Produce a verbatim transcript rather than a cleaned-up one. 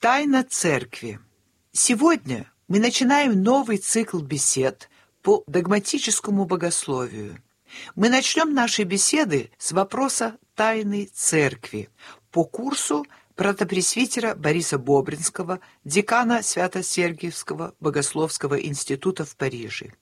Тайна церкви. Сегодня мы начинаем новый цикл бесед по догматическому богословию. Мы начнем наши беседы с вопроса тайны церкви по курсу протопресвитера Бориса Бобринского, декана Свято-Сергиевского богословского института в Париже.